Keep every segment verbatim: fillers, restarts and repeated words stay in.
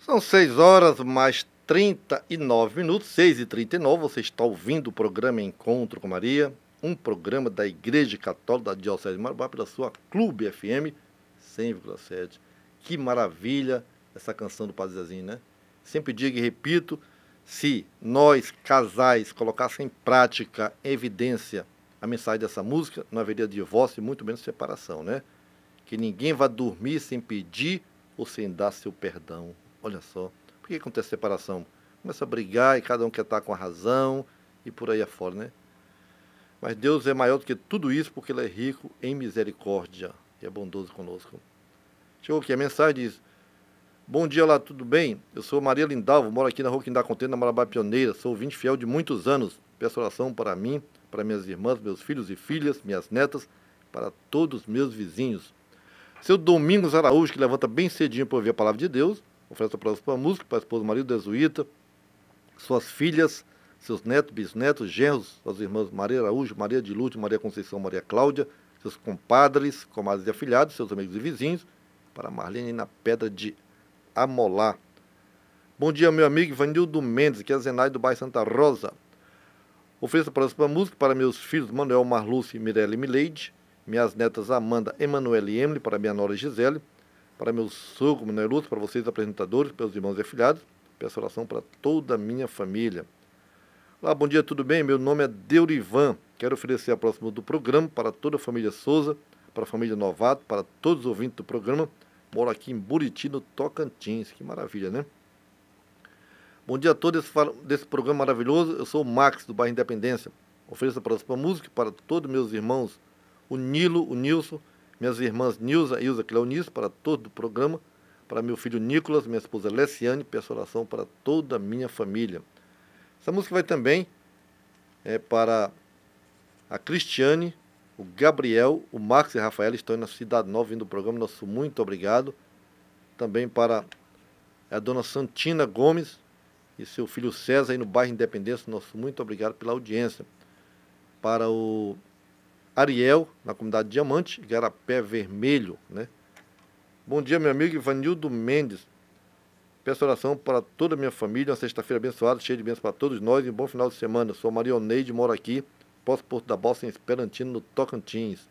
São seis horas mais trinta e nove minutos, seis e trinta e nove. Você está ouvindo o programa Encontro com Maria, um programa da Igreja Católica da Diocese de Marabá pela sua Clube F M cem vírgula sete. Que maravilha essa canção do Padre Zezinho, né? Sempre digo e repito, se nós, casais, colocassem em prática, em evidência, a mensagem dessa música, não haveria divórcio e muito menos separação, né? Que ninguém vá dormir sem pedir ou sem dar seu perdão. Olha só, por que acontece separação? Começa a brigar e cada um quer estar com a razão e por aí afora, né? Mas Deus é maior do que tudo isso porque Ele é rico em misericórdia e é bondoso conosco. Chegou aqui a mensagem, diz: bom dia, lá, tudo bem? Eu sou Maria Lindalva, moro aqui na Rua Quindá Contente, na Marabá Pioneira, sou ouvinte fiel de muitos anos. Peço oração para mim, para minhas irmãs, meus filhos e filhas, minhas netas, para todos meus vizinhos. Seu Domingos Araújo, que levanta bem cedinho para ouvir a palavra de Deus, oferece a próxima música para a esposa marido jesuíta, suas filhas, seus netos, bisnetos, genros, suas irmãs Maria Araújo, Maria de Lúcia, Maria Conceição, Maria Cláudia, seus compadres, comadres e afilhados, seus amigos e vizinhos, para Marlene na Pedra de Amolá. Bom dia, meu amigo Ivanildo Mendes, que é Zenai do bairro Santa Rosa. Ofereço a próxima música para meus filhos Manuel, Marlúcio, Mirella e Mileide, minhas netas Amanda, Emanuela e Emily, para minha nora Gisele, para meu sogro Manuel Lúcio, para vocês apresentadores, meus irmãos e afilhados. Peço oração para toda a minha família. Olá, bom dia, tudo bem? Meu nome é Deurivan. Quero oferecer a próxima do programa para toda a família Souza, para a família Novato, para todos os ouvintes do programa. Moro aqui em Buriti, no Tocantins. Que maravilha, né? Bom dia a todos desse, desse programa maravilhoso. Eu sou o Max, do bairro Independência. Ofereço a próxima música para todos meus irmãos, o Nilo, o Nilson, minhas irmãs Nilza e Ilza Cleonice, para todo o programa, para meu filho Nicolas, minha esposa Leciane, peço oração para toda a minha família. Essa música vai também é, para a Cristiane, o Gabriel, o Max e a Rafaela, estão na Cidade Nova vindo do programa, nosso muito obrigado. Também para a dona Santina Gomes e seu filho César, aí no bairro Independência, nosso muito obrigado pela audiência. Para o Ariel, na comunidade Diamante, Garapé Vermelho, né? Bom dia, meu amigo Ivanildo Mendes. Peço oração para toda a minha família, uma sexta-feira abençoada, cheia de bênçãos para todos nós e um bom final de semana. Sou Maria Oneide, moro aqui, Poço Porto da Balsa, em Esperantino, no Tocantins.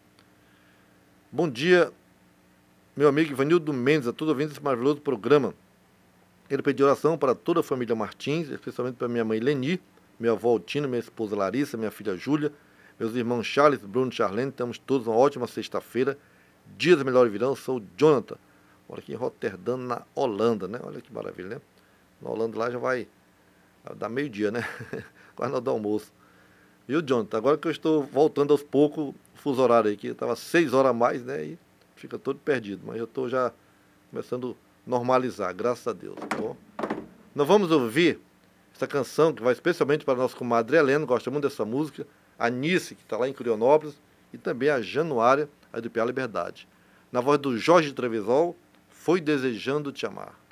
Bom dia, meu amigo Ivanildo Mendes, a todos ouvindo esse maravilhoso programa. Quero pedir oração para toda a família Martins, especialmente para minha mãe Leni, minha avó Altina, minha esposa Larissa, minha filha Júlia, meus irmãos Charles, Bruno e Charlene. Temos todos uma ótima sexta-feira. Dias melhores virão. Sou o Jonathan. Moro aqui em Roterdã, na Holanda, né? Olha que maravilha, né? Na Holanda lá já vai dar meio-dia, né? Quase na hora do almoço. Viu, Jonathan? Agora que eu estou voltando aos poucos, o fuso horário aí, que estava seis horas a mais, né? E fica todo perdido. Mas eu estou já começando a normalizar, graças a Deus. Tá bom? Nós vamos ouvir essa canção que vai especialmente para a nossa comadre Helena, gosta muito dessa música. A Nice, que está lá em Curionópolis, e também a Januária, aí do Piá Liberdade. Na voz do Jorge Trevisol, Foi Desejando Te Amar.